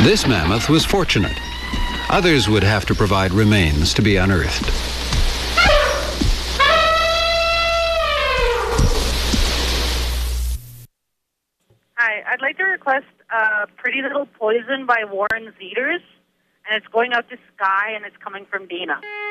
This mammoth was fortunate. Others would have to provide remains to be unearthed. Hi, I'd like to request Pretty Little Poison by Warren Zeters, and it's going out to Sky, and it's coming from Dina.